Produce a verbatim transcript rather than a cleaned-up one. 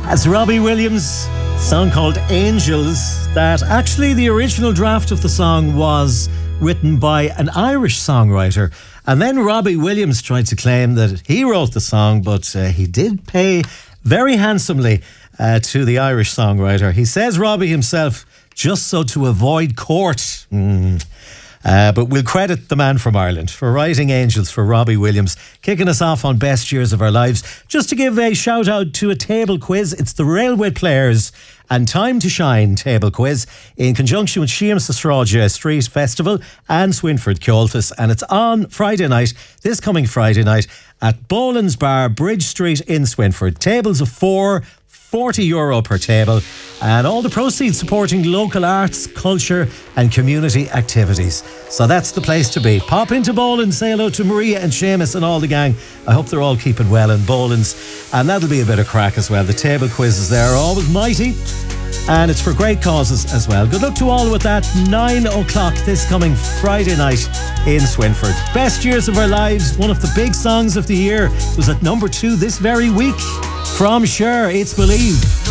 That's Robbie Williams, song called Angels, that actually the original draft of the song was written by an Irish songwriter. And then Robbie Williams tried to claim that he wrote the song, but uh, he did pay very handsomely uh, to the Irish songwriter. He says Robbie himself, just so to avoid court. Mm. Uh, but we'll credit the man from Ireland for writing Angels for Robbie Williams, kicking us off on Best Years of Our Lives. Just to give a shout out to a table quiz, it's the Railway Players and Time to Shine table quiz in conjunction with Seamus Estraja Street Festival and Swinford Ceoltas, and it's on Friday night, this coming Friday night, at Boland's Bar, Bridge Street in Swinford. Tables of four, forty euro per table, and all the proceeds supporting local arts, culture and community activities. So that's the place to be. Pop into Boland's, say hello to Maria and Seamus and all the gang. I hope they're all keeping well in Boland's, and that'll be a bit of crack as well. The table quizzes there are always mighty, and it's for great causes as well. Good luck to all with that. Nine o'clock this coming Friday night in Swinford. Best Years of Our Lives, one of the big songs of the year, was at number two this very week. From Cher, it's Believe.